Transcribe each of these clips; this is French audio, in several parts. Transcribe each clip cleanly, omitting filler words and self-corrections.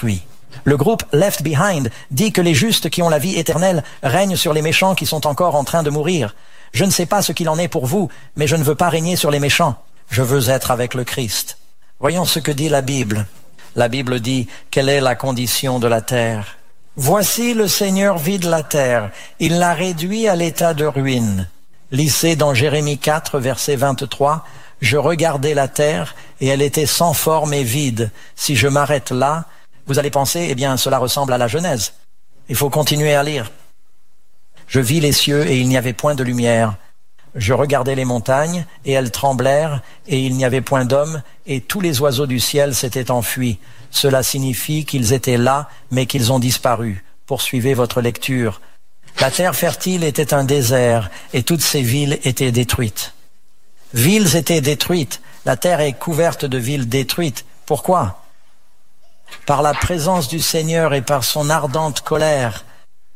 détruit. Le groupe Left Behind dit que les justes qui ont la vie éternelle règnent sur les méchants qui sont encore en train de mourir. Je ne sais pas ce qu'il en est pour vous, mais je ne veux pas régner sur les méchants. Je veux être avec le Christ. Voyons ce que dit la Bible. La Bible dit, quelle est la condition de la terre? Voici le Seigneur vide la terre. Il l'a réduit à l'état de ruine. Lisez dans Jérémie 4, verset 23, « Je regardais la terre et elle était sans forme et vide. Si je m'arrête là, vous allez penser, eh bien, cela ressemble à la Genèse. Il faut continuer à lire. Je vis les cieux et il n'y avait point de lumière. Je regardais les montagnes et elles tremblèrent et il n'y avait point d'homme et tous les oiseaux du ciel s'étaient enfuis. Cela signifie qu'ils étaient là, mais qu'ils ont disparu. Poursuivez votre lecture. La terre fertile était un désert et toutes ses villes étaient détruites. Villes étaient détruites. La terre est couverte de villes détruites. Pourquoi? Par la présence du Seigneur et par son ardente colère.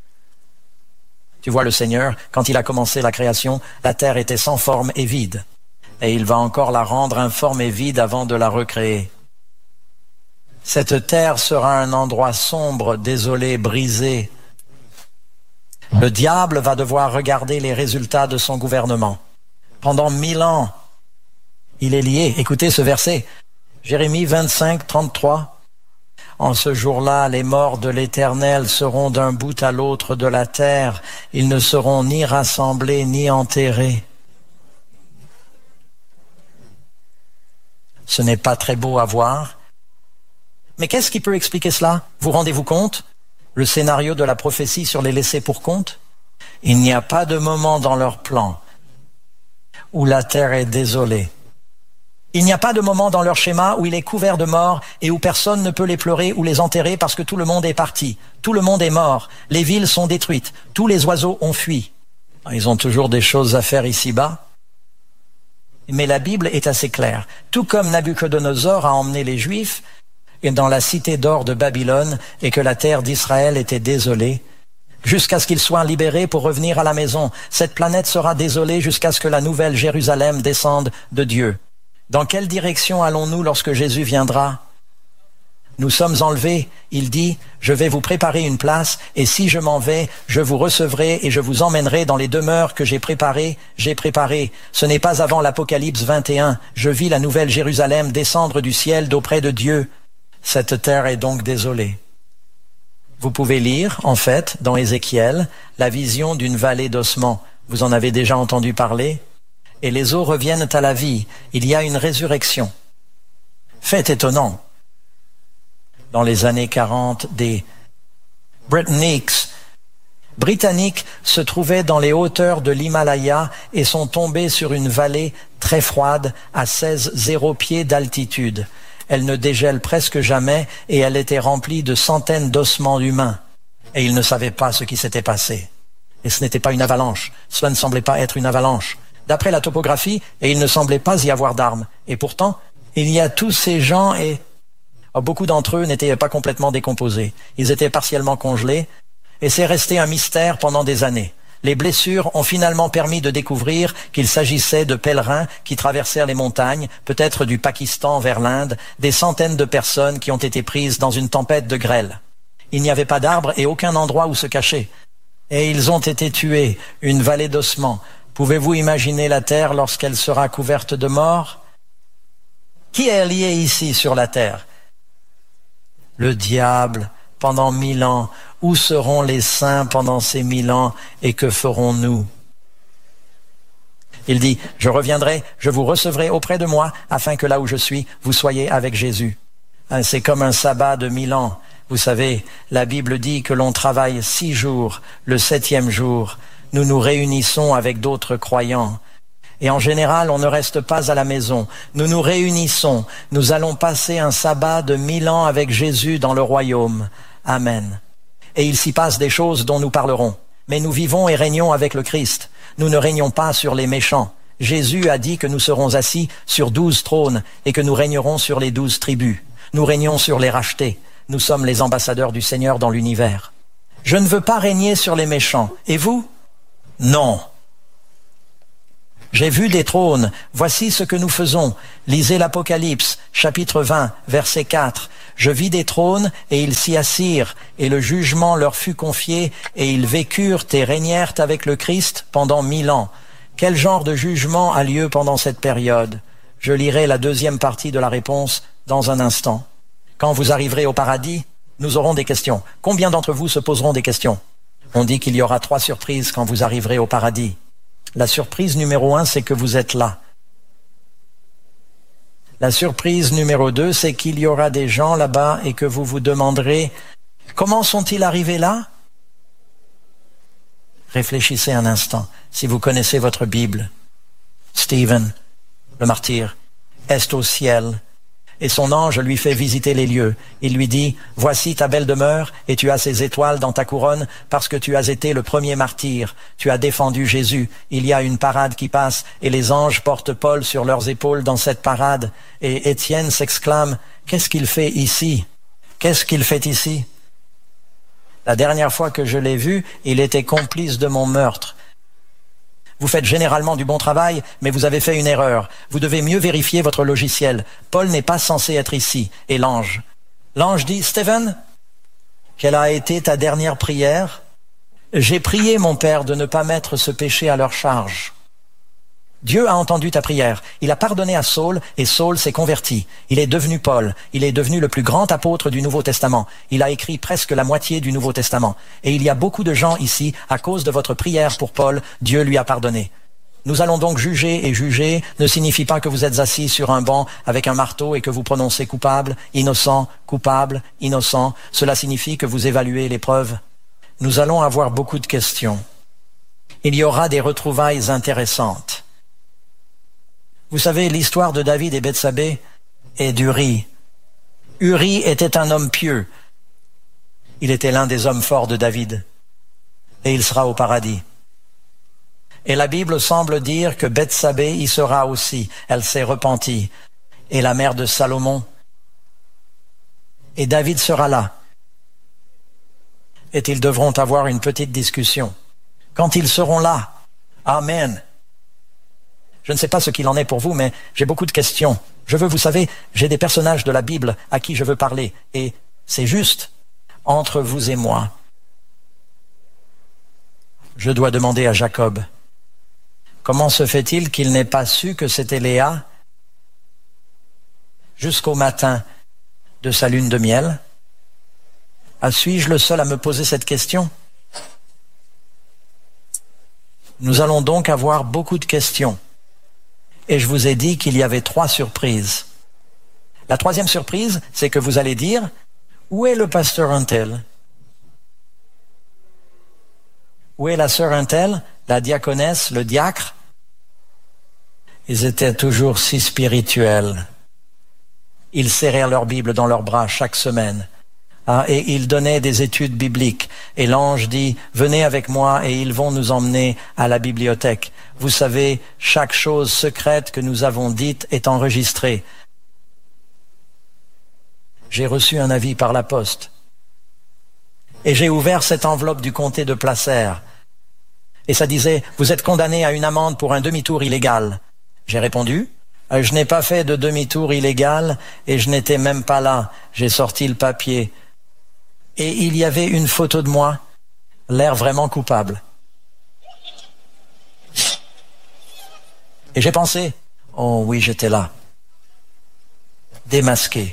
Tu vois, le Seigneur, quand il a commencé la création, la terre était sans forme et vide. Et il va encore la rendre informe et vide avant de la recréer. Cette terre sera un endroit sombre, désolé, brisé. Le diable va devoir regarder les résultats de son gouvernement. Pendant 1000 ans, il est lié. Écoutez ce verset. Jérémie 25, 33. En ce jour-là, les morts de l'Éternel seront d'un bout à l'autre de la terre. Ils ne seront ni rassemblés ni enterrés. Ce n'est pas très beau à voir. Mais qu'est-ce qui peut expliquer cela? Vous rendez-vous compte? Le scénario de la prophétie sur les laissés pour compte? Il n'y a pas de moment dans leur plan où la terre est désolée. Il n'y a pas de moment dans leur schéma où il est couvert de morts et où personne ne peut les pleurer ou les enterrer parce que tout le monde est parti. Tout le monde est mort. Les villes sont détruites. Tous les oiseaux ont fui. Ils ont toujours des choses à faire ici-bas. Mais la Bible est assez claire. Tout comme Nabuchodonosor a emmené les Juifs dans la cité d'or de Babylone et que la terre d'Israël était désolée, jusqu'à ce qu'ils soient libérés pour revenir à la maison. Cette planète sera désolée jusqu'à ce que la nouvelle Jérusalem descende de Dieu. Dans quelle direction allons-nous lorsque Jésus viendra? Nous sommes enlevés. Il dit, je vais vous préparer une place, et si je m'en vais, je vous recevrai et je vous emmènerai dans les demeures que j'ai préparées. Ce n'est pas avant l'Apocalypse 21. Je vis la nouvelle Jérusalem descendre du ciel d'auprès de Dieu. Cette terre est donc désolée. Vous pouvez lire, en fait, dans Ézéchiel, la vision d'une vallée d'ossements. Vous en avez déjà entendu parler? Et les os reviennent à la vie. Il y a une résurrection. Fait étonnant. Dans les années 40, des Britanniques se trouvaient dans les hauteurs de l'Himalaya et sont tombés sur une vallée très froide à 16,0 pieds d'altitude. Elle ne dégèle presque jamais et elle était remplie de centaines d'ossements humains. Et ils ne savaient pas ce qui s'était passé. Et ce n'était pas une avalanche. Cela ne semblait pas être une avalanche. D'après la topographie, et il ne semblait pas y avoir d'armes. Et pourtant, il y a tous ces gens et beaucoup d'entre eux n'étaient pas complètement décomposés. Ils étaient partiellement congelés et c'est resté un mystère pendant des années. Les blessures ont finalement permis de découvrir qu'il s'agissait de pèlerins qui traversèrent les montagnes, peut-être du Pakistan vers l'Inde, des centaines de personnes qui ont été prises dans une tempête de grêle. Il n'y avait pas d'arbres et aucun endroit où se cacher. Et ils ont été tués, une vallée d'ossements. Pouvez-vous imaginer la terre lorsqu'elle sera couverte de morts? Qui est lié ici sur la terre? Le diable, pendant 1000 ans. Où seront les saints pendant ces 1000 ans et que ferons-nous? Il dit, je reviendrai, je vous recevrai auprès de moi afin que là où je suis, vous soyez avec Jésus. C'est comme un sabbat de 1000 ans. Vous savez, la Bible dit que l'on travaille 6 jours, le 7e jour. Nous nous réunissons avec d'autres croyants. Et en général, on ne reste pas à la maison. Nous nous réunissons. Nous allons passer un sabbat de 1000 ans avec Jésus dans le royaume. Amen. Et il s'y passe des choses dont nous parlerons. Mais nous vivons et régnons avec le Christ. Nous ne régnons pas sur les méchants. Jésus a dit que nous serons assis sur 12 trônes et que nous régnerons sur les 12 tribus. Nous régnons sur les rachetés. Nous sommes les ambassadeurs du Seigneur dans l'univers. Je ne veux pas régner sur les méchants. Et vous? Non. J'ai vu des trônes. Voici ce que nous faisons. Lisez l'Apocalypse, chapitre 20, verset 4. Je vis des trônes, et ils s'y assirent, et le jugement leur fut confié, et ils vécurent et régnèrent avec le Christ pendant 1000 ans. Quel genre de jugement a lieu pendant cette période? Je lirai la deuxième partie de la réponse dans un instant. Quand vous arriverez au paradis, nous aurons des questions. Combien d'entre vous se poseront des questions? On dit qu'il y aura 3 surprises quand vous arriverez au paradis. La surprise numéro 1, c'est que vous êtes là. La surprise numéro 2, c'est qu'il y aura des gens là-bas et que vous vous demanderez « Comment sont-ils arrivés là ?» Réfléchissez un instant. Si vous connaissez votre Bible, Stephen, le martyr, est au ciel et son ange lui fait visiter les lieux. Il lui dit « Voici ta belle demeure et tu as ces étoiles dans ta couronne parce que tu as été le premier martyr. Tu as défendu Jésus. Il y a une parade qui passe et les anges portent Paul sur leurs épaules dans cette parade. » Et Étienne s'exclame « Qu'est-ce qu'il fait ici? Qu'est-ce qu'il fait ici? » La dernière fois que je l'ai vu, il était complice de mon meurtre. Vous faites généralement du bon travail, mais vous avez fait une erreur. Vous devez mieux vérifier votre logiciel. Paul n'est pas censé être ici. Et l'ange dit, « Stephen, quelle a été ta dernière prière? J'ai prié, mon Père, de ne pas mettre ce péché à leur charge. » Dieu a entendu ta prière. Il a pardonné à Saul et Saul s'est converti. Il est devenu Paul. Il est devenu le plus grand apôtre du Nouveau Testament. Il a écrit presque la moitié du Nouveau Testament. Et il y a beaucoup de gens ici, à cause de votre prière pour Paul, Dieu lui a pardonné. Nous allons donc juger, et juger ne signifie pas que vous êtes assis sur un banc avec un marteau et que vous prononcez coupable, innocent, coupable, innocent. Cela signifie que vous évaluez les preuves. Nous allons avoir beaucoup de questions. Il y aura des retrouvailles intéressantes. Vous savez, l'histoire de David et Bethsabée et d'Uri. Uri était un homme pieux. Il était l'un des hommes forts de David. Et il sera au paradis. Et la Bible semble dire que Bethsabée y sera aussi. Elle s'est repentie. Et la mère de Salomon. Et David sera là. Et ils devront avoir une petite discussion. Quand ils seront là, Amen. Je ne sais pas ce qu'il en est pour vous, mais j'ai beaucoup de questions. Vous savez, j'ai des personnages de la Bible à qui je veux parler. Et c'est juste entre vous et moi. Je dois demander à Jacob, comment se fait-il qu'il n'ait pas su que c'était Léa jusqu'au matin de sa lune de miel? Suis-je le seul à me poser cette question? Nous allons donc avoir beaucoup de questions. Et je vous ai dit qu'il y avait 3 surprises. La 3e surprise, c'est que vous allez dire, où est le pasteur un-tel? Où est la sœur un-tel, la diaconesse, le diacre? Ils étaient toujours si spirituels. Ils serraient leur Bible dans leurs bras chaque semaine. Et ils donnaient des études bibliques. Et l'ange dit, venez avec moi et ils vont nous emmener à la bibliothèque. Vous savez, chaque chose secrète que nous avons dite est enregistrée. J'ai reçu un avis par la poste. Et j'ai ouvert cette enveloppe du comté de Placer. Et ça disait, vous êtes condamné à une amende pour un demi-tour illégal. J'ai répondu, je n'ai pas fait de demi-tour illégal et je n'étais même pas là. J'ai sorti le papier. Et il y avait une photo de moi, l'air vraiment coupable. Et j'ai pensé, oh oui, j'étais là, démasqué.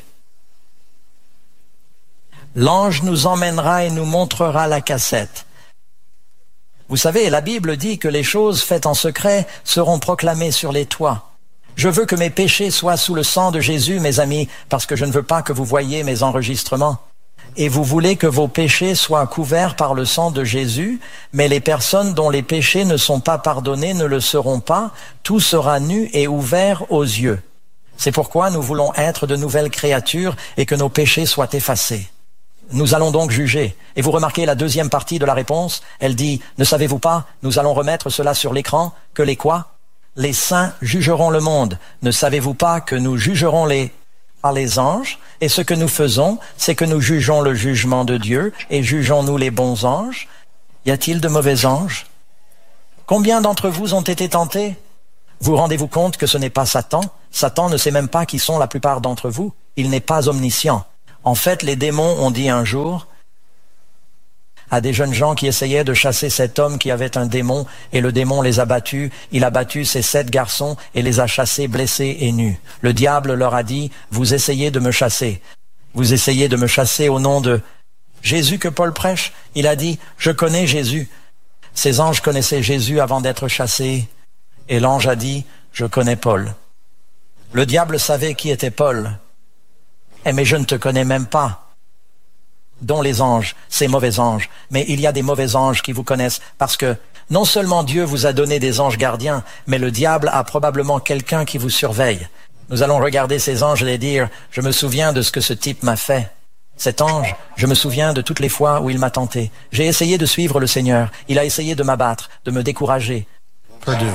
L'ange nous emmènera et nous montrera la cassette. Vous savez, la Bible dit que les choses faites en secret seront proclamées sur les toits. Je veux que mes péchés soient sous le sang de Jésus, mes amis, parce que je ne veux pas que vous voyiez mes enregistrements. Et vous voulez que vos péchés soient couverts par le sang de Jésus, mais les personnes dont les péchés ne sont pas pardonnés ne le seront pas. Tout sera nu et ouvert aux yeux. C'est pourquoi nous voulons être de nouvelles créatures et que nos péchés soient effacés. Nous allons donc juger. Et vous remarquez la 2e partie de la réponse, elle dit, ne savez-vous pas, nous allons remettre cela sur l'écran, que les quoi? Les saints jugeront le monde. Ne savez-vous pas que nous jugerons par les anges? Et ce que nous faisons, c'est que nous jugeons le jugement de Dieu et jugeons-nous les bons anges? Y a-t-il de mauvais anges? Combien d'entre vous ont été tentés? Vous rendez-vous compte que ce n'est pas Satan? Satan ne sait même pas qui sont la plupart d'entre vous. Il n'est pas omniscient. En fait, les démons ont dit un jour à des jeunes gens qui essayaient de chasser cet homme qui avait un démon, et le démon les a battus. Il a battu ces 7 garçons et les a chassés blessés et nus. Le diable leur a dit, vous essayez de me chasser. Vous essayez de me chasser au nom de Jésus que Paul prêche. Il a dit, je connais Jésus. Ces anges connaissaient Jésus avant d'être chassés. Et l'ange a dit, je connais Paul. Le diable savait qui était Paul. Eh, mais je ne te connais même pas. Dont les anges, ces mauvais anges. Mais il y a des mauvais anges qui vous connaissent parce que non seulement Dieu vous a donné des anges gardiens, mais le diable a probablement quelqu'un qui vous surveille. Nous allons regarder ces anges et dire, je me souviens de ce que ce type m'a fait. Cet ange, je me souviens de toutes les fois où il m'a tenté. J'ai essayé de suivre le Seigneur. Il a essayé de m'abattre, de me décourager. Perdu.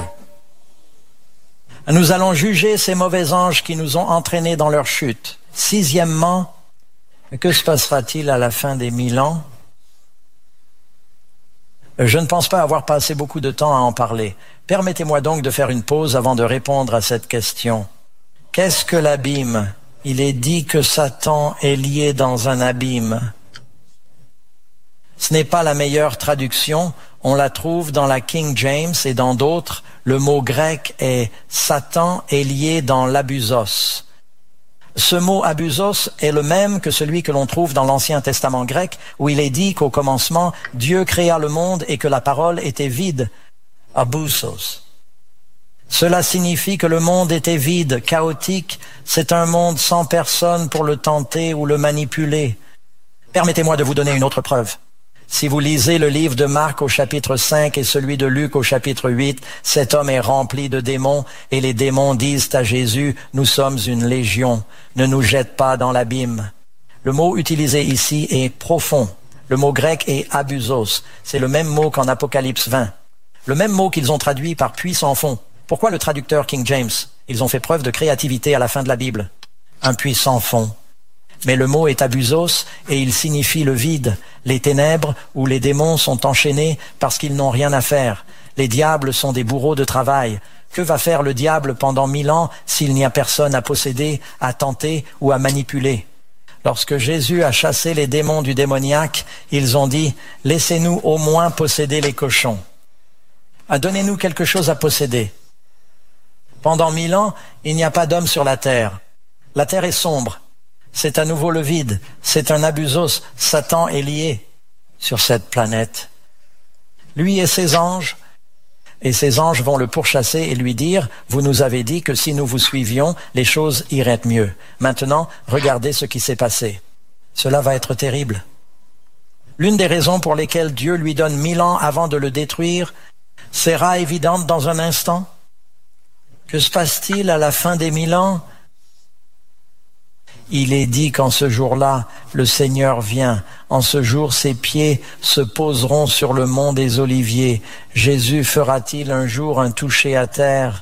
Nous allons juger ces mauvais anges qui nous ont entraînés dans leur chute. 6e, que se passera-t-il à la fin des 1000 ans? Je ne pense pas avoir passé beaucoup de temps à en parler. Permettez-moi donc de faire une pause avant de répondre à cette question. Qu'est-ce que l'abîme? Il est dit que Satan est lié dans un abîme. Ce n'est pas la meilleure traduction. On la trouve dans la King James et dans d'autres. Le mot grec est « Satan est lié dans l'abusos ». Ce mot « abusos » est le même que celui que l'on trouve dans l'Ancien Testament grec, où il est dit qu'au commencement, Dieu créa le monde et que la parole était vide. Abusos. Cela signifie que le monde était vide, chaotique. C'est un monde sans personne pour le tenter ou le manipuler. Permettez-moi de vous donner une autre preuve. Si vous lisez le livre de Marc au chapitre 5 et celui de Luc au chapitre 8, cet homme est rempli de démons et les démons disent à Jésus, « Nous sommes une légion, ne nous jette pas dans l'abîme. » Le mot utilisé ici est profond. Le mot grec est abusos. C'est le même mot qu'en Apocalypse 20. Le même mot qu'ils ont traduit par puissant fond. Pourquoi le traducteur King James? Ils ont fait preuve de créativité à la fin de la Bible. Un puissant fond. Mais le mot est abusos et il signifie le vide, les ténèbres où les démons sont enchaînés parce qu'ils n'ont rien à faire. Les diables sont des bourreaux de travail. Que va faire le diable pendant 1000 ans s'il n'y a personne à posséder, à tenter ou à manipuler? Lorsque Jésus a chassé les démons du démoniaque, ils ont dit « Laissez-nous au moins posséder les cochons. Donnez-nous quelque chose à posséder. » Pendant 1000 ans, il n'y a pas d'homme sur la terre. La terre est sombre. C'est à nouveau le vide. C'est un abusos. Satan est lié sur cette planète. Lui et ses anges vont le pourchasser et lui dire, vous nous avez dit que si nous vous suivions, les choses iraient mieux. Maintenant, regardez ce qui s'est passé. Cela va être terrible. L'une des raisons pour lesquelles Dieu lui donne 1000 ans avant de le détruire sera évidente dans un instant. Que se passe-t-il à la fin des 1000 ans? Il est dit qu'en ce jour-là, le Seigneur vient. En ce jour, ses pieds se poseront sur le mont des Oliviers. Jésus fera-t-il un jour un toucher à terre?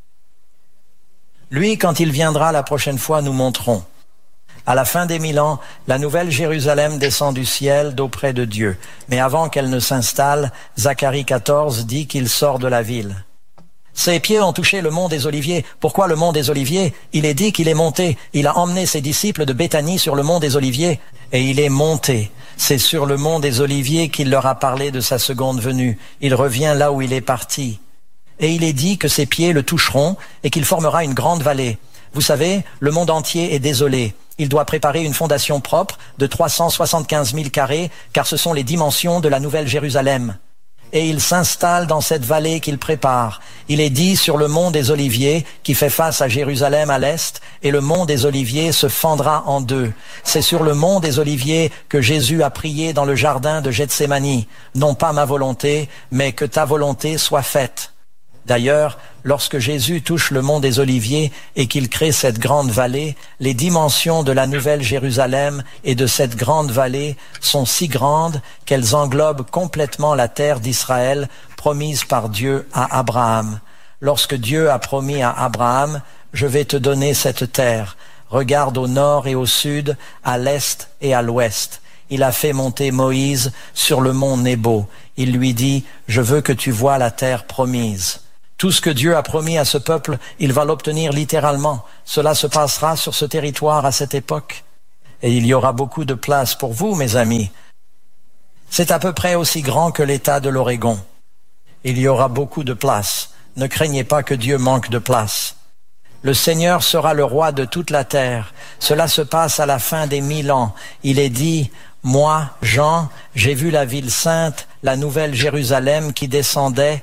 Lui, quand il viendra la prochaine fois, nous montrons. À la fin des 1000 ans, la nouvelle Jérusalem descend du ciel d'auprès de Dieu. Mais avant qu'elle ne s'installe, Zacharie 14 dit qu'il sort de la ville. Ses pieds ont touché le mont des Oliviers. Pourquoi le mont des Oliviers? Il est dit qu'il est monté. Il a emmené ses disciples de Béthanie sur le mont des Oliviers. Et il est monté. C'est sur le mont des Oliviers qu'il leur a parlé de sa seconde venue. Il revient là où il est parti. Et il est dit que ses pieds le toucheront et qu'il formera une grande vallée. Vous savez, le monde entier est désolé. Il doit préparer une fondation propre de 375 000 carrés, car ce sont les dimensions de la nouvelle Jérusalem. Et il s'installe dans cette vallée qu'il prépare. Il est dit sur le mont des Oliviers, qui fait face à Jérusalem à l'est, et le mont des Oliviers se fendra en deux. C'est sur le mont des Oliviers que Jésus a prié dans le jardin de Gethsémani. Non pas ma volonté, mais que ta volonté soit faite. D'ailleurs, lorsque Jésus touche le mont des Oliviers et qu'il crée cette grande vallée, les dimensions de la nouvelle Jérusalem et de cette grande vallée sont si grandes qu'elles englobent complètement la terre d'Israël promise par Dieu à Abraham. Lorsque Dieu a promis à Abraham, « Je vais te donner cette terre. Regarde au nord et au sud, à l'est et à l'ouest. » Il a fait monter Moïse sur le mont Nebo. Il lui dit, « Je veux que tu vois la terre promise. » Tout ce que Dieu a promis à ce peuple, il va l'obtenir littéralement. Cela se passera sur ce territoire à cette époque. Et il y aura beaucoup de place pour vous, mes amis. C'est à peu près aussi grand que l'État de l'Oregon. Il y aura beaucoup de place. Ne craignez pas que Dieu manque de place. Le Seigneur sera le roi de toute la terre. Cela se passe à la fin des 1000 ans. Il est dit, moi, Jean, j'ai vu la ville sainte, la nouvelle Jérusalem qui descendre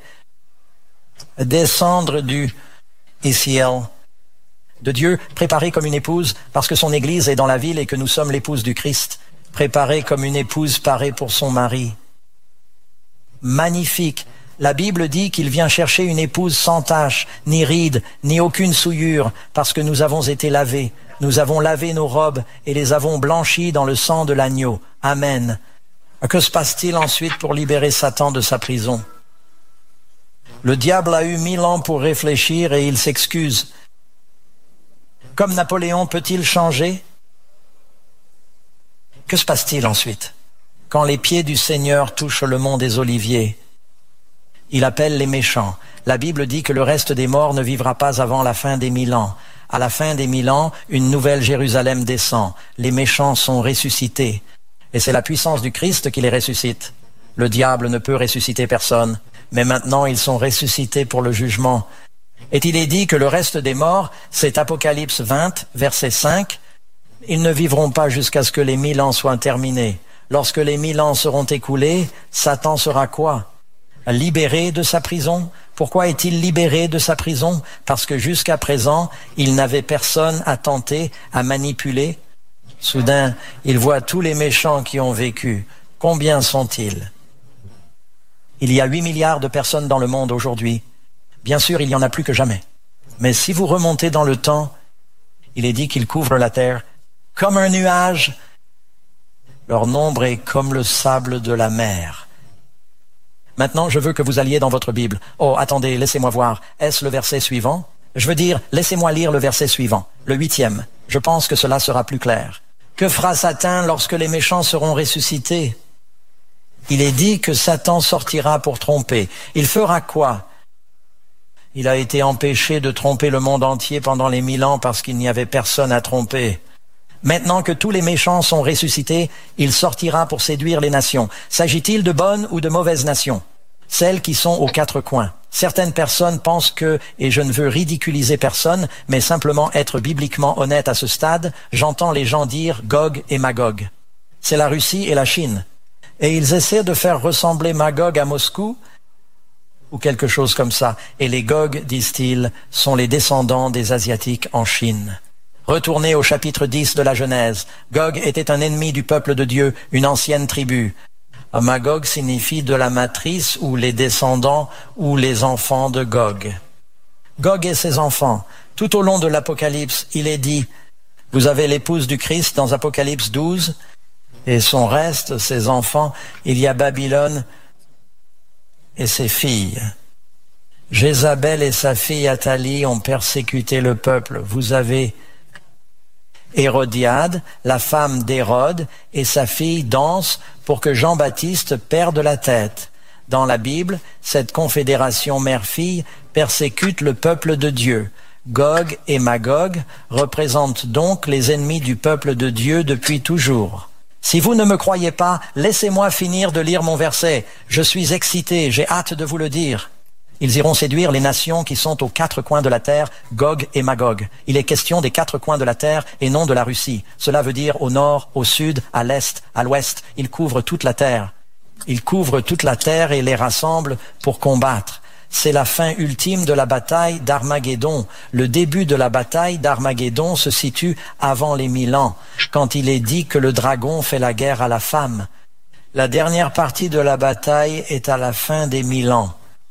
du ciel de Dieu, préparée comme une épouse, parce que son Église est dans la ville et que nous sommes l'épouse du Christ, préparée comme une épouse parée pour son mari. Magnifique. La Bible dit qu'il vient chercher une épouse sans tache, ni ride, ni aucune souillure, parce que nous avons été lavés. Nous avons lavé nos robes et les avons blanchies dans le sang de l'agneau. Amen. Que se passe-t-il ensuite pour libérer Satan de sa prison? Le diable a eu 1000 ans pour réfléchir et il s'excuse. Comme Napoléon, peut-il changer? Que se passe-t-il ensuite? Quand les pieds du Seigneur touchent le mont des Oliviers, il appelle les méchants. La Bible dit que le reste des morts ne vivra pas avant la fin des 1000 ans. À la fin des 1000 ans, une nouvelle Jérusalem descend. Les méchants sont ressuscités. Et c'est la puissance du Christ qui les ressuscite. Le diable ne peut ressusciter personne. Mais maintenant, ils sont ressuscités pour le jugement. Et il est dit que le reste des morts, c'est Apocalypse 20, verset 5. Ils ne vivront pas jusqu'à ce que les 1000 ans soient terminés. Lorsque les 1000 ans seront écoulés, Satan sera quoi? Libéré de sa prison. Pourquoi est-il libéré de sa prison? Parce que jusqu'à présent, il n'avait personne à tenter, à manipuler. Soudain, il voit tous les méchants qui ont vécu. Combien sont-ils? Il y a 8 milliards de personnes dans le monde aujourd'hui. Bien sûr, il y en a plus que jamais. Mais si vous remontez dans le temps, il est dit qu'ils couvrent la terre comme un nuage. Leur nombre est comme le sable de la mer. Maintenant, je veux que vous alliez dans votre Bible. Oh, attendez, laissez-moi voir. Est-ce le verset suivant? Je veux dire, laissez-moi lire le verset suivant, le 8e. Je pense que cela sera plus clair. Que fera Satan lorsque les méchants seront ressuscités? Il est dit que Satan sortira pour tromper. Il fera quoi? Il a été empêché de tromper le monde entier pendant les 1000 ans parce qu'il n'y avait personne à tromper. Maintenant que tous les méchants sont ressuscités, il sortira pour séduire les nations. S'agit-il de bonnes ou de mauvaises nations? Celles qui sont aux 4 coins. Certaines personnes pensent que, et je ne veux ridiculiser personne, mais simplement être bibliquement honnête à ce stade, j'entends les gens dire Gog et Magog. C'est la Russie et la Chine. Et ils essaient de faire ressembler Magog à Moscou, ou quelque chose comme ça. Et les Gog, disent-ils, sont les descendants des Asiatiques en Chine. Retournez au chapitre 10 de la Genèse. Gog était un ennemi du peuple de Dieu, une ancienne tribu. Magog signifie de la matrice ou les descendants ou les enfants de Gog. Gog et ses enfants. Tout au long de l'Apocalypse, il est dit, vous avez l'épouse du Christ dans Apocalypse 12, et son reste, ses enfants, il y a Babylone et ses filles. Jézabel et sa fille Athalie ont persécuté le peuple. Vous avez Hérodiade, la femme d'Hérode, et sa fille dansent pour que Jean-Baptiste perde la tête. Dans la Bible, cette confédération mère-fille persécute le peuple de Dieu. Gog et Magog représentent donc les ennemis du peuple de Dieu depuis toujours. Si vous ne me croyez pas, laissez-moi finir de lire mon verset. Je suis excité, j'ai hâte de vous le dire. Ils iront séduire les nations qui sont aux 4 coins de la terre, Gog et Magog. Il est question des 4 coins de la terre et non de la Russie. Cela veut dire au nord, au sud, à l'est, à l'ouest. Ils couvrent toute la terre. Ils couvrent toute la terre et les rassemblent pour combattre. C'est la fin ultime de la bataille d'Armageddon. Le début de la bataille d'Armageddon se situe avant les 1000 ans, quand il est dit que le dragon fait la guerre à la femme. La dernière partie de la bataille est à la fin des 1000 ans.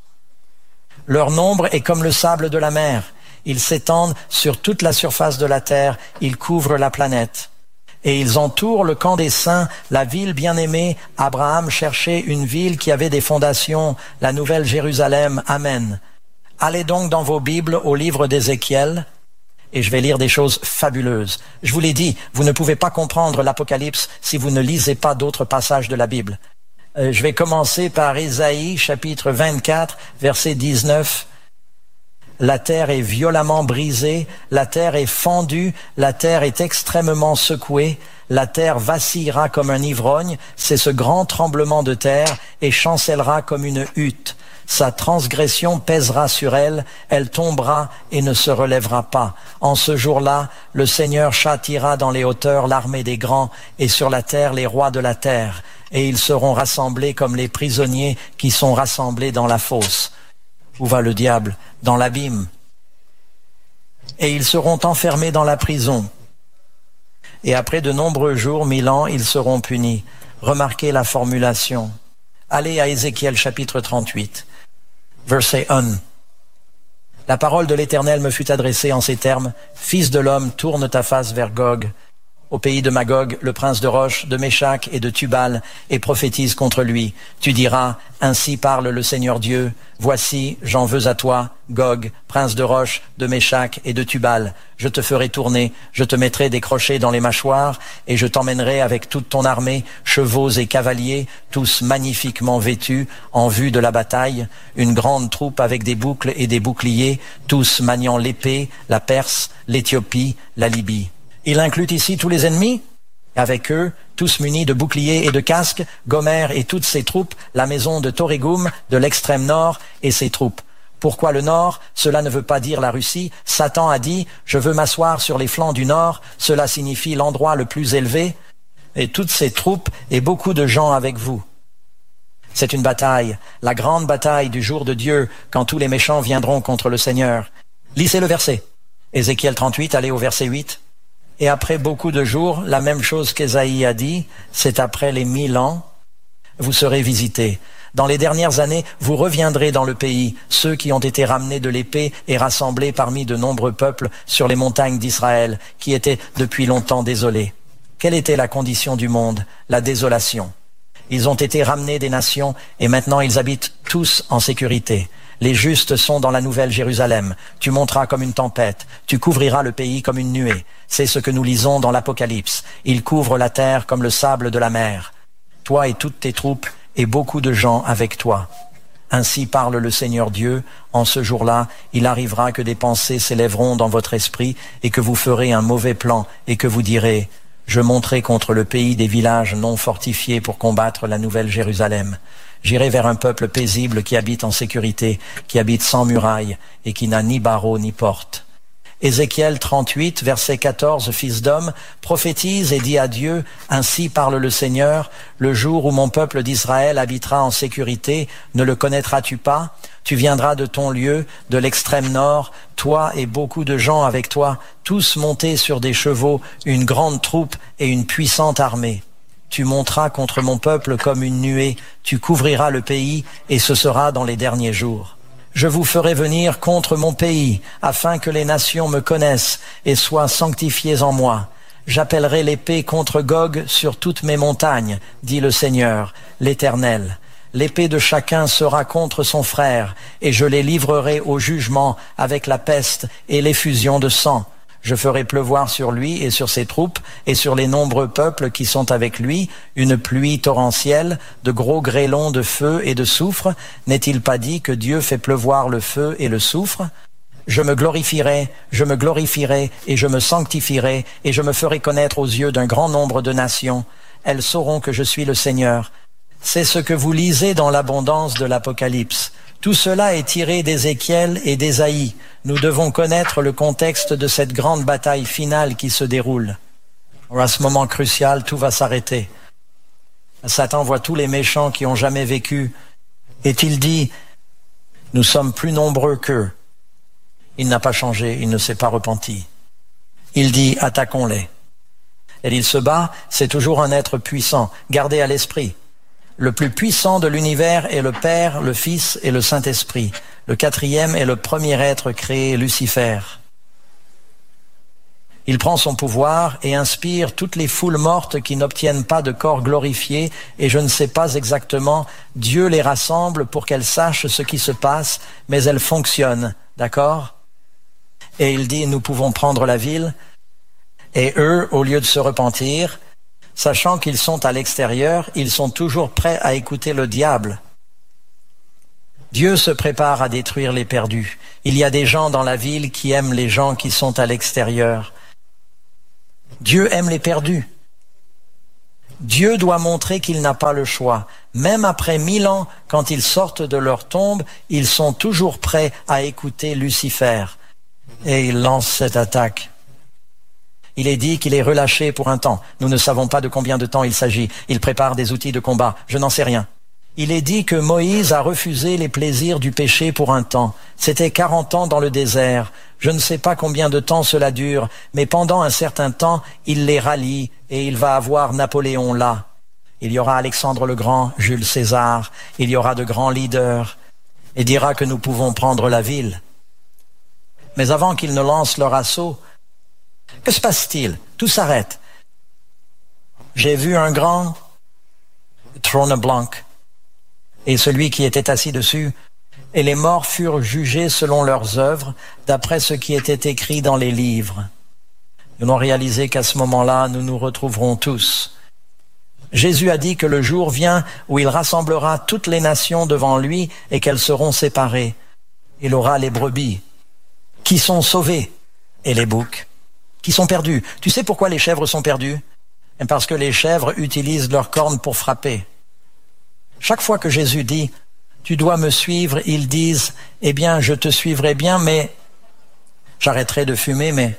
Leur nombre est comme le sable de la mer. Ils s'étendent sur toute la surface de la terre. Ils couvrent la planète. Et ils entourent le camp des saints, la ville bien-aimée. Abraham cherchait une ville qui avait des fondations, la nouvelle Jérusalem. Amen. Allez donc dans vos Bibles au livre d'Ézéchiel, et je vais lire des choses fabuleuses. Je vous l'ai dit, vous ne pouvez pas comprendre l'Apocalypse si vous ne lisez pas d'autres passages de la Bible. Je vais commencer par Ésaïe, chapitre 24, verset 19. La terre est violemment brisée, la terre est fendue, la terre est extrêmement secouée, La terre vacillera comme un ivrogne, c'est ce grand tremblement de terre, et chancellera comme une hutte. Sa transgression pèsera sur elle, elle tombera et ne se relèvera pas. En ce jour-là, le Seigneur châtiera dans les hauteurs l'armée des grands, et sur la terre les rois de la terre. Et ils seront rassemblés comme les prisonniers qui sont rassemblés dans la fosse. Où va le diable? Dans l'abîme. Et ils seront enfermés dans la prison. Et après de nombreux jours, 1000 ans, ils seront punis. Remarquez la formulation. Allez à Ézéchiel chapitre 38, verset 1. La parole de l'Éternel me fut adressée en ces termes. Fils de l'homme, tourne ta face vers Gog, au pays de Magog, le prince de Roche, de Méshach et de Tubal, et prophétise contre lui. Tu diras, ainsi parle le Seigneur Dieu, voici, j'en veux à toi, Gog, prince de Roche, de Méshach et de Tubal. Je te ferai tourner, je te mettrai des crochets dans les mâchoires, et je t'emmènerai avec toute ton armée, chevaux et cavaliers, tous magnifiquement vêtus, en vue de la bataille, une grande troupe avec des boucles et des boucliers, tous maniant l'épée, la Perse, l'Éthiopie, la Libye. Il inclut ici tous les ennemis, avec eux, tous munis de boucliers et de casques, Gomer et toutes ses troupes, la maison de Torégum, de l'extrême nord et ses troupes. Pourquoi le nord? Cela ne veut pas dire la Russie. Satan a dit, je veux m'asseoir sur les flancs du nord, cela signifie l'endroit le plus élevé, et toutes ses troupes et beaucoup de gens avec vous. C'est une bataille, la grande bataille du jour de Dieu, quand tous les méchants viendront contre le Seigneur. Lisez le verset. Ézéchiel 38, allez au verset 8. Et après beaucoup de jours, la même chose qu'Ésaïe a dit, c'est après les 1000 ans, vous serez visités. Dans les dernières années, vous reviendrez dans le pays, ceux qui ont été ramenés de l'épée et rassemblés parmi de nombreux peuples sur les montagnes d'Israël, qui étaient depuis longtemps désolés. Quelle était la condition du monde? La désolation. Ils ont été ramenés des nations et maintenant ils habitent tous en sécurité. Les justes sont dans la nouvelle Jérusalem. Tu monteras comme une tempête. Tu couvriras le pays comme une nuée. C'est ce que nous lisons dans l'Apocalypse. Il couvre la terre comme le sable de la mer. Toi et toutes tes troupes et beaucoup de gens avec toi. Ainsi parle le Seigneur Dieu. En ce jour-là, il arrivera que des pensées s'élèveront dans votre esprit et que vous ferez un mauvais plan et que vous direz « Je monterai contre le pays des villages non fortifiés pour combattre la nouvelle Jérusalem. J'irai vers un peuple paisible qui habite en sécurité, qui habite sans murailles et qui n'a ni barreaux ni porte. » Ézéchiel 38, verset 14, Fils d'homme, prophétise et dit à Dieu, ainsi parle le Seigneur, le jour où mon peuple d'Israël habitera en sécurité, ne le connaîtras-tu pas? Tu viendras de ton lieu, de l'extrême nord, toi et beaucoup de gens avec toi, tous montés sur des chevaux, une grande troupe et une puissante armée. Tu monteras contre mon peuple comme une nuée, tu couvriras le pays et ce sera dans les derniers jours. Je vous ferai venir contre mon pays, afin que les nations me connaissent et soient sanctifiées en moi. J'appellerai l'épée contre Gog sur toutes mes montagnes, dit le Seigneur, l'Éternel. L'épée de chacun sera contre son frère, et je les livrerai au jugement avec la peste et l'effusion de sang. Je ferai pleuvoir sur lui et sur ses troupes et sur les nombreux peuples qui sont avec lui une pluie torrentielle, de gros grêlons de feu et de soufre. N'est-il pas dit que Dieu fait pleuvoir le feu et le soufre? Je me glorifierai et je me sanctifierai et je me ferai connaître aux yeux d'un grand nombre de nations. Elles sauront que je suis le Seigneur. C'est ce que vous lisez dans l'abondance de l'Apocalypse. Tout cela est tiré d'Ézéchiel et d'Ésaïe. Nous devons connaître le contexte de cette grande bataille finale qui se déroule. À ce moment crucial, tout va s'arrêter. Satan voit tous les méchants qui ont jamais vécu. Et il dit, nous sommes plus nombreux qu'eux. Il n'a pas changé, il ne s'est pas repenti. Il dit, attaquons-les. Et il se bat, c'est toujours un être puissant. Gardez à l'esprit. Le plus puissant de l'univers est le Père, le Fils et le Saint-Esprit. Le quatrième est le premier être créé, Lucifer. Il prend son pouvoir et inspire toutes les foules mortes qui n'obtiennent pas de corps glorifié, et je ne sais pas exactement, Dieu les rassemble pour qu'elles sachent ce qui se passe, mais elles fonctionnent, d'accord? Et il dit, nous pouvons prendre la ville, et eux, au lieu de se repentir, sachant qu'ils sont à l'extérieur, ils sont toujours prêts à écouter le diable. Dieu se prépare à détruire les perdus. Il y a des gens dans la ville qui aiment les gens qui sont à l'extérieur. Dieu aime les perdus. Dieu doit montrer qu'il n'a pas le choix. Même après 1000 ans, quand ils sortent de leur tombe, ils sont toujours prêts à écouter Lucifer. Et il lance cette attaque. Il est dit qu'il est relâché pour un temps. Nous ne savons pas de combien de temps il s'agit. Il prépare des outils de combat. Je n'en sais rien. Il est dit que Moïse a refusé les plaisirs du péché pour un temps. C'était 40 ans dans le désert. Je ne sais pas combien de temps cela dure, mais pendant un certain temps, il les rallie et il va avoir Napoléon là. Il y aura Alexandre le Grand, Jules César, il y aura de grands leaders et dira que nous pouvons prendre la ville. Mais avant qu'ils ne lancent leur assaut, que se passe-t-il? Tout s'arrête. J'ai vu un grand trône blanc et celui qui était assis dessus, et les morts furent jugés selon leurs œuvres, d'après ce qui était écrit dans les livres. Nous avons réalisé qu'à ce moment-là, nous nous retrouverons tous. Jésus a dit que le jour vient où il rassemblera toutes les nations devant lui et qu'elles seront séparées. Il aura les brebis qui sont sauvées et les boucs qui sont perdus. Tu sais pourquoi les chèvres sont perdues? Parce que les chèvres utilisent leurs cornes pour frapper. Chaque fois que Jésus dit « Tu dois me suivre », ils disent « Eh bien, je te suivrai bien, mais j'arrêterai de fumer, mais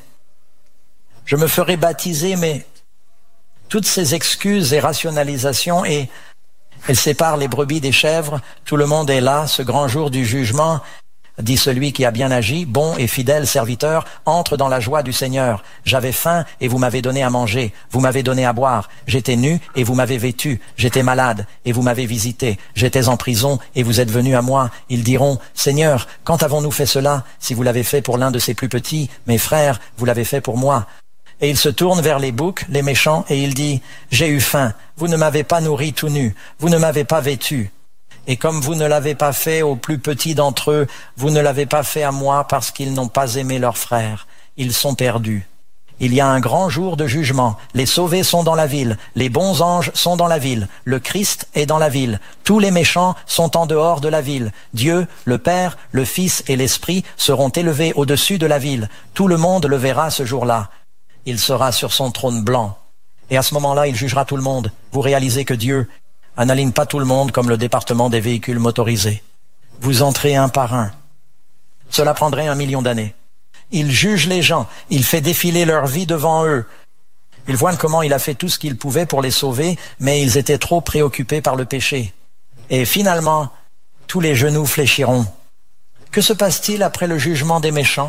je me ferai baptiser, mais toutes ces excuses et rationalisations, et elles séparent les brebis des chèvres. Tout le monde est là, ce grand jour du jugement. Dit celui qui a bien agi, bon et fidèle serviteur, entre dans la joie du Seigneur. J'avais faim et vous m'avez donné à manger, vous m'avez donné à boire. J'étais nu et vous m'avez vêtu, j'étais malade et vous m'avez visité. J'étais en prison et vous êtes venus à moi. Ils diront, Seigneur, quand avons-nous fait cela? Si vous l'avez fait pour l'un de ces plus petits, mes frères, vous l'avez fait pour moi. Et il se tourne vers les boucs, les méchants, et il dit, j'ai eu faim, vous ne m'avez pas nourri tout nu, vous ne m'avez pas vêtu. Et comme vous ne l'avez pas fait aux plus petits d'entre eux, vous ne l'avez pas fait à moi parce qu'ils n'ont pas aimé leurs frères. Ils sont perdus. Il y a un grand jour de jugement. Les sauvés sont dans la ville. Les bons anges sont dans la ville. Le Christ est dans la ville. Tous les méchants sont en dehors de la ville. Dieu, le Père, le Fils et l'Esprit seront élevés au-dessus de la ville. Tout le monde le verra ce jour-là. Il sera sur son trône blanc. Et à ce moment-là, il jugera tout le monde. Vous réalisez que Dieu n'aligne pas tout le monde comme le département des véhicules motorisés. Vous entrez un par un. Cela prendrait 1 million d'années. Il juge les gens, il fait défiler leur vie devant eux. Ils voient comment il a fait tout ce qu'il pouvait pour les sauver, mais ils étaient trop préoccupés par le péché. Et finalement, tous les genoux fléchiront. Que se passe-t-il après le jugement des méchants?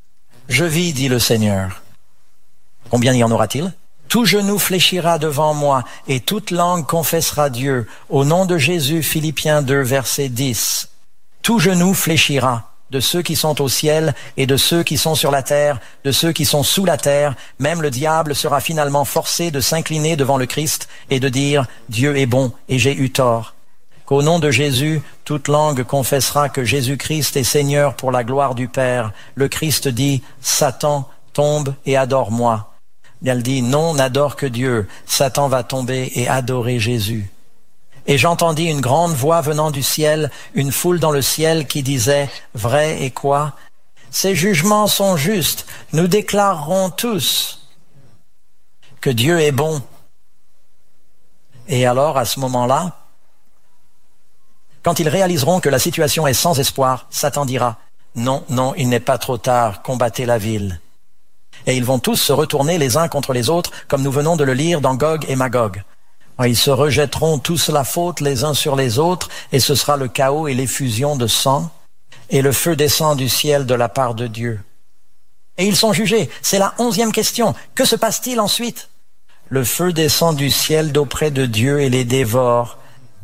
Je vis, dit le Seigneur. Combien y en aura-t-il? Tout genou fléchira devant moi et toute langue confessera Dieu. Au nom de Jésus, Philippiens 2, verset 10. Tout genou fléchira, de ceux qui sont au ciel et de ceux qui sont sur la terre, de ceux qui sont sous la terre. Même le diable sera finalement forcé de s'incliner devant le Christ et de dire « Dieu est bon et j'ai eu tort ». Qu'au nom de Jésus, toute langue confessera que Jésus-Christ est Seigneur pour la gloire du Père. Le Christ dit « Satan, tombe et adore-moi ». Elle dit, non, n'adore que Dieu. Satan va tomber et adorer Jésus. Et j'entendis une grande voix venant du ciel, une foule dans le ciel qui disait, vrai et quoi? Ces jugements sont justes. Nous déclarerons tous que Dieu est bon. Et alors, à ce moment-là, quand ils réaliseront que la situation est sans espoir, Satan dira, non, non, il n'est pas trop tard, combattez la ville. Et ils vont tous se retourner les uns contre les autres, comme nous venons de le lire dans Gog et Magog. Ils se rejetteront tous la faute les uns sur les autres, et ce sera le chaos et l'effusion de sang, et le feu descend du ciel de la part de Dieu. Et ils sont jugés. C'est la 11e question. Que se passe-t-il ensuite? Le feu descend du ciel d'auprès de Dieu et les dévore.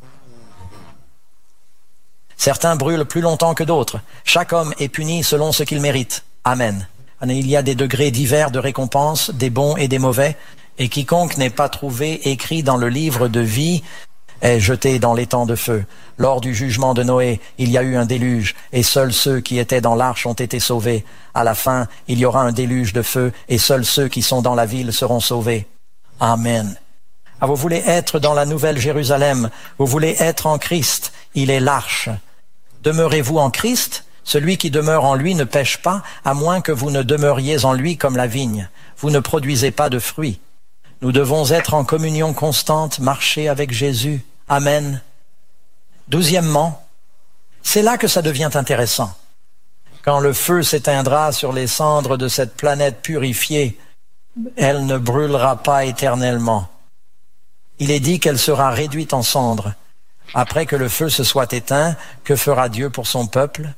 Certains brûlent plus longtemps que d'autres. Chaque homme est puni selon ce qu'il mérite. Amen. Il y a des degrés divers de récompense, des bons et des mauvais, et quiconque n'est pas trouvé écrit dans le livre de vie est jeté dans l'étang de feu. Lors du jugement de Noé, il y a eu un déluge, et seuls ceux qui étaient dans l'arche ont été sauvés. À la fin, il y aura un déluge de feu, et seuls ceux qui sont dans la ville seront sauvés. Amen. Ah, vous voulez être dans la nouvelle Jérusalem, vous voulez être en Christ, il est l'arche. Demeurez-vous en Christ? Celui qui demeure en lui ne pêche pas, à moins que vous ne demeuriez en lui comme la vigne. Vous ne produisez pas de fruits. Nous devons être en communion constante, marcher avec Jésus. Amen. 12e, c'est là que ça devient intéressant. Quand le feu s'éteindra sur les cendres de cette planète purifiée, elle ne brûlera pas éternellement. Il est dit qu'elle sera réduite en cendres. Après que le feu se soit éteint, que fera Dieu pour son peuple?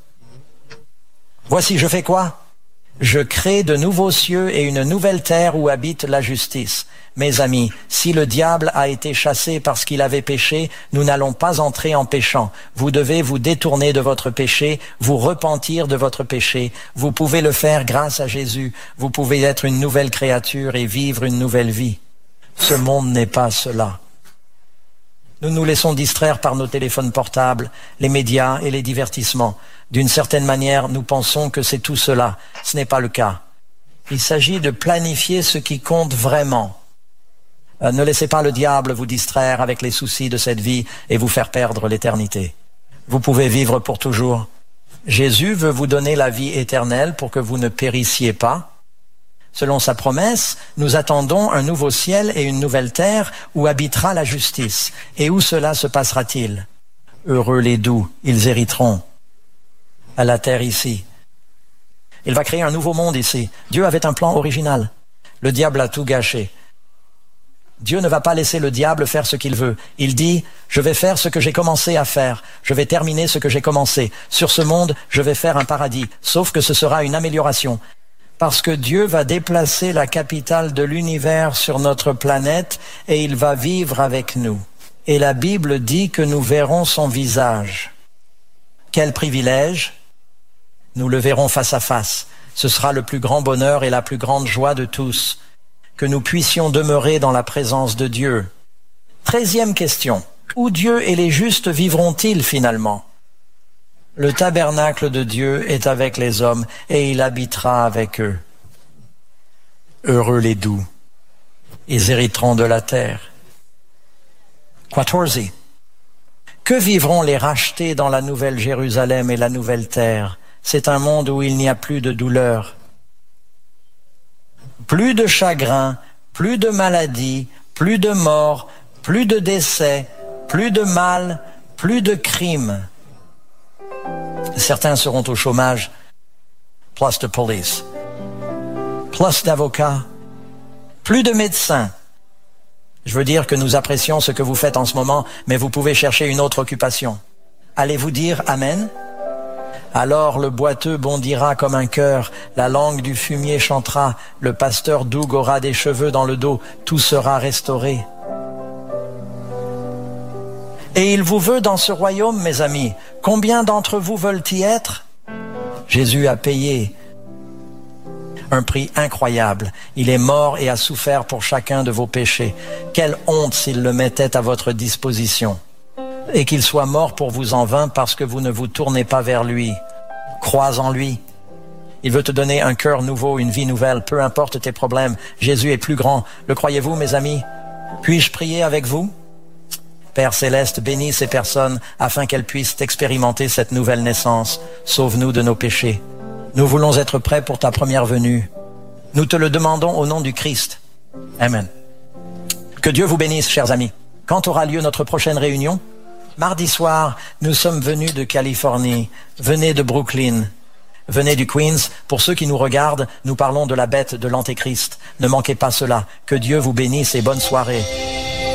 Voici, je fais quoi? Je crée de nouveaux cieux et une nouvelle terre où habite la justice. Mes amis, si le diable a été chassé parce qu'il avait péché, nous n'allons pas entrer en péchant. Vous devez vous détourner de votre péché, vous repentir de votre péché. Vous pouvez le faire grâce à Jésus. Vous pouvez être une nouvelle créature et vivre une nouvelle vie. Ce monde n'est pas cela. Nous nous laissons distraire par nos téléphones portables, les médias et les divertissements. D'une certaine manière, nous pensons que c'est tout cela. Ce n'est pas le cas. Il s'agit de planifier ce qui compte vraiment. Ne laissez pas le diable vous distraire avec les soucis de cette vie et vous faire perdre l'éternité. Vous pouvez vivre pour toujours. Jésus veut vous donner la vie éternelle pour que vous ne périssiez pas. Selon sa promesse, nous attendons un nouveau ciel et une nouvelle terre où habitera la justice. Et où cela se passera-t-il? Heureux les doux, ils hériteront à la terre ici. Il va créer un nouveau monde ici. Dieu avait un plan original. Le diable a tout gâché. Dieu ne va pas laisser le diable faire ce qu'il veut. Il dit, je vais faire ce que j'ai commencé à faire. Je vais terminer ce que j'ai commencé. Sur ce monde, je vais faire un paradis. Sauf que ce sera une amélioration. Parce que Dieu va déplacer la capitale de l'univers sur notre planète et il va vivre avec nous. Et la Bible dit que nous verrons son visage. Quel privilège! Nous le verrons face à face. Ce sera le plus grand bonheur et la plus grande joie de tous. Que nous puissions demeurer dans la présence de Dieu. 13e question. Où Dieu et les justes vivront-ils finalement? Le tabernacle de Dieu est avec les hommes et il habitera avec eux. Heureux les doux, ils hériteront de la terre. 14. Que vivront les rachetés dans la nouvelle Jérusalem et la nouvelle terre? C'est un monde où il n'y a plus de douleur, plus de chagrin, plus de maladie, plus de mort, plus de décès, plus de mal, plus de crimes. Certains seront au chômage, plus de police, plus d'avocats, plus de médecins. Je veux dire que nous apprécions ce que vous faites en ce moment, mais vous pouvez chercher une autre occupation. Allez-vous dire Amen? Alors le boiteux bondira comme un chœur, la langue du fumier chantera, le pasteur Doug aura des cheveux dans le dos, tout sera restauré. Et il vous veut dans ce royaume, mes amis. Combien d'entre vous veulent y être? Jésus a payé un prix incroyable. Il est mort et a souffert pour chacun de vos péchés. Quelle honte s'il le mettait à votre disposition. Et qu'il soit mort pour vous en vain parce que vous ne vous tournez pas vers lui. Crois en lui. Il veut te donner un cœur nouveau, une vie nouvelle, peu importe tes problèmes. Jésus est plus grand. Le croyez-vous, mes amis? Puis-je prier avec vous? Père Céleste, bénis ces personnes afin qu'elles puissent expérimenter cette nouvelle naissance. Sauve-nous de nos péchés. Nous voulons être prêts pour ta première venue. Nous te le demandons au nom du Christ. Amen. Que Dieu vous bénisse, chers amis. Quand aura lieu notre prochaine réunion? Mardi soir, nous sommes venus de Californie. Venez de Brooklyn. Venez du Queens. Pour ceux qui nous regardent, nous parlons de la bête de l'Antéchrist. Ne manquez pas cela. Que Dieu vous bénisse et bonne soirée.